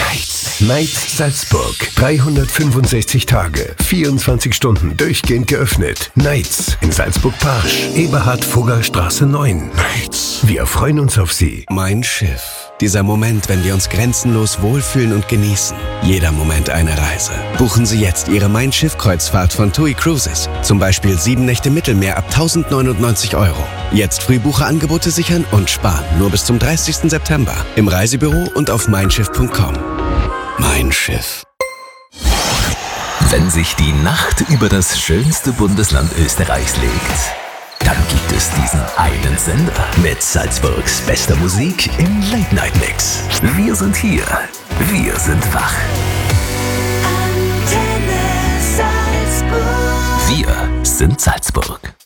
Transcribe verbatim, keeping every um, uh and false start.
Nights. Nights Salzburg. dreihundertfünfundsechzig Tage, vierundzwanzig Stunden durchgehend geöffnet. Nights in Salzburg-Parsch. Eberhard-Fugger-Straße neun. Nights. Wir freuen uns auf Sie. Mein Schiff. Dieser Moment, wenn wir uns grenzenlos wohlfühlen und genießen. Jeder Moment eine Reise. Buchen Sie jetzt Ihre Mein Schiff-Kreuzfahrt von TUI Cruises. Zum Beispiel sieben Nächte Mittelmeer ab tausendneunundneunzig Euro. Jetzt Frühbucherangebote sichern und sparen. Nur bis zum dreißigsten September. Im Reisebüro und auf mein schiff punkt com. Mein Schiff. Wenn sich die Nacht über das schönste Bundesland Österreichs legt, dann gibt es diesen einen Sender mit Salzburgs bester Musik im Late-Night-Mix. Wir sind hier. Wir sind wach. Antenne Salzburg. Wir sind Salzburg.